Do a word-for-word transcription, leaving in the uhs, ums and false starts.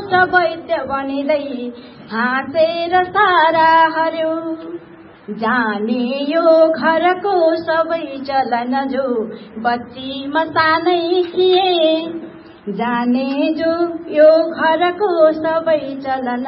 वैद्य बनिँदै हाँसेर सारा हर्यो। जाने यो घरको सबै चलन जो बच्ची म सानै थिए, जाने जो यो घरको सबै चलन